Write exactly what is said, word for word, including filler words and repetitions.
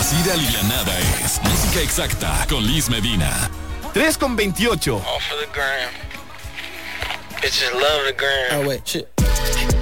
Así de alivianada es Música Exacta con Liz Medina. tres con veintiocho. All for the gram. Bitches love the gram. Oh, wait, shit.